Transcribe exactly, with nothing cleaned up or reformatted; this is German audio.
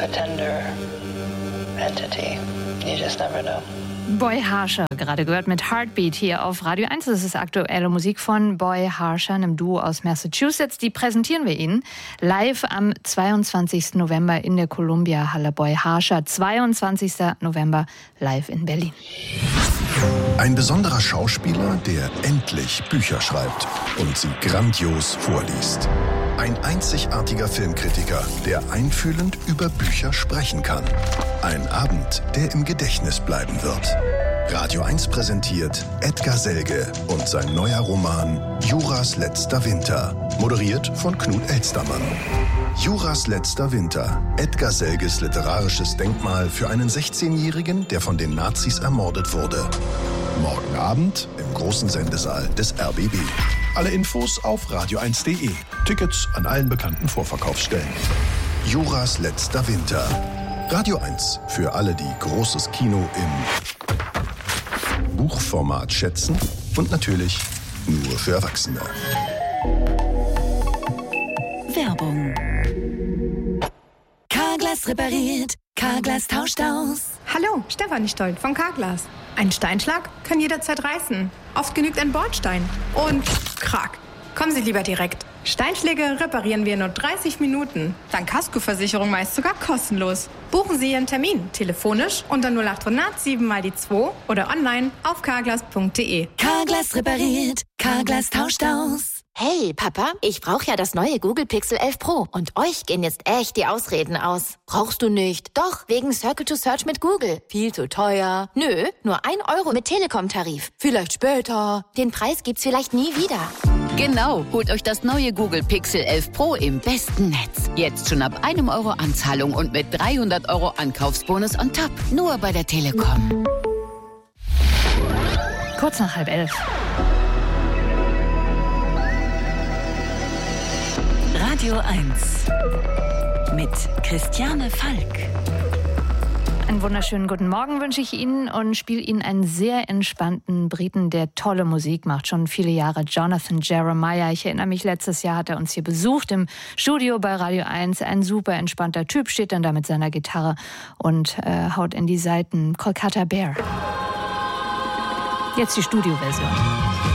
a tender entity. You just never know. Boy Harsher, gerade gehört mit Heartbeat hier auf Radio eins. Das ist aktuelle Musik von Boy Harsher, einem Duo aus Massachusetts. Die präsentieren wir Ihnen live am zweiundzwanzigsten November in der Columbia Halle. Boy Harsher, zweiundzwanzigsten November live in Berlin. Ein besonderer Schauspieler, der endlich Bücher schreibt und sie grandios vorliest. Ein einzigartiger Filmkritiker, der einfühlend über Bücher sprechen kann. Ein Abend, der im Gedächtnis bleiben wird. Radio eins präsentiert Edgar Selge und sein neuer Roman Juras letzter Winter, moderiert von Knut Elstermann. Juras letzter Winter, Edgar Selges literarisches Denkmal für einen sechzehnjährigen, der von den Nazis ermordet wurde. Morgen Abend im großen Sendesaal des R B B. Alle Infos auf radio eins punkt de. Tickets an allen bekannten Vorverkaufsstellen. Juras letzter Winter. Radio eins für alle, die großes Kino im Buchformat schätzen und natürlich nur für Erwachsene. Werbung. Carglass repariert, Carglass tauscht aus. Hallo, Stefanie Stoll von Carglass. Ein Steinschlag kann jederzeit reißen. Oft genügt ein Bordstein. Und krack. Kommen Sie lieber direkt. Steinschläge reparieren wir in nur dreißig Minuten. Dank Kaskoversicherung meist sogar kostenlos. Buchen Sie Ihren Termin telefonisch unter null acht hundert sieben mal die zwei oder online auf carglass punkt de. Carglass repariert, Carglass tauscht aus. Hey, Papa, ich brauche ja das neue Google Pixel elf Pro. Und euch gehen jetzt echt die Ausreden aus. Brauchst du nicht? Doch, wegen Circle to Search mit Google. Viel zu teuer. Nö, nur ein Euro mit Telekom-Tarif. Vielleicht später. Den Preis gibt's vielleicht nie wieder. Genau, holt euch das neue Google Pixel elf Pro im besten Netz. Jetzt schon ab einem Euro Anzahlung und mit dreihundert Euro Ankaufsbonus on top. Nur bei der Telekom. Kurz nach halb elf. Radio eins mit Christiane Falk. Einen wunderschönen guten Morgen wünsche ich Ihnen und spiele Ihnen einen sehr entspannten Briten, der tolle Musik macht, schon viele Jahre, Jonathan Jeremiah. Ich erinnere mich, letztes Jahr hat er uns hier besucht im Studio bei Radio eins. Ein super entspannter Typ, steht dann da mit seiner Gitarre und äh, haut in die Saiten. Kolkata Bear. Jetzt die Studioversion.